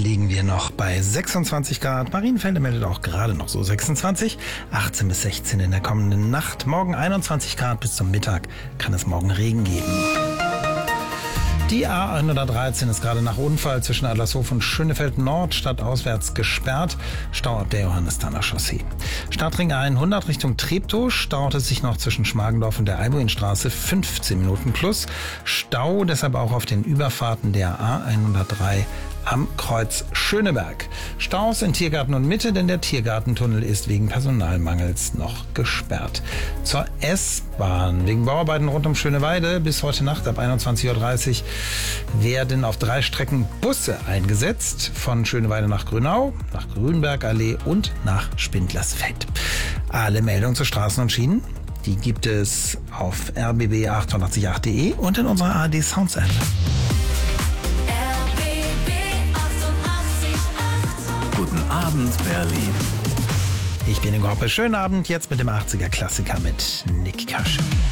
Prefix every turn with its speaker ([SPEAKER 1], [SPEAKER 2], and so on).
[SPEAKER 1] liegen wir noch bei 26 Grad. Marienfelde meldet auch gerade noch so 26. 18 bis 16 in der kommenden Nacht. Morgen 21 Grad bis zum Mittag. Kann es morgen Regen geben. Die A113 ist gerade nach Unfall zwischen Adlershof und Schönefeld Nord stadtauswärts gesperrt. Stau ab der Johannistaner Chaussee. Stadtring 100 Richtung Treptow staut es sich noch zwischen Schmargendorf und der Albuinstraße 15 Minuten plus. Stau deshalb auch auf den Überfahrten der A103 am Kreuz Schöneberg. Staus in Tiergarten und Mitte, denn der Tiergartentunnel ist wegen Personalmangels noch gesperrt. Zur S-Bahn. Wegen Bauarbeiten rund um Schöneweide bis heute Nacht ab 21.30 Uhr werden auf 3 Strecken Busse eingesetzt. Von Schöneweide nach Grünau, nach Grünbergallee und nach Spindlersfeld. Alle Meldungen zu Straßen und Schienen, die gibt es auf rbb888.de und in unserer ARD Sounds App.
[SPEAKER 2] Guten Abend, Berlin.
[SPEAKER 1] Ich bin Ingo Hoppe. Schönen Abend jetzt mit dem 80er Klassiker mit Nick Kasch.